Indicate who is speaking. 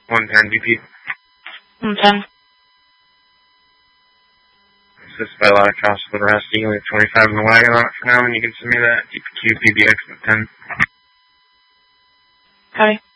Speaker 1: 110 DP.
Speaker 2: 110.
Speaker 1: Assist by a lot of costs for the rest. You can leave 25 in the wagon on it for now, and you can send me that DPQ PBX with 10.
Speaker 2: Copy.